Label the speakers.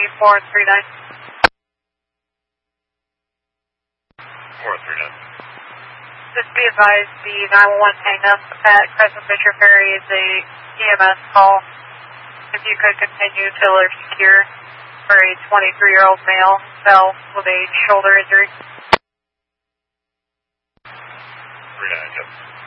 Speaker 1: 439.
Speaker 2: 439.
Speaker 1: Just be advised, the 911 hang-up at Crescent Fisher Ferry is a EMS call. If you could continue till they're secure for a 23-year-old male fell with a shoulder injury.
Speaker 2: 39, yep.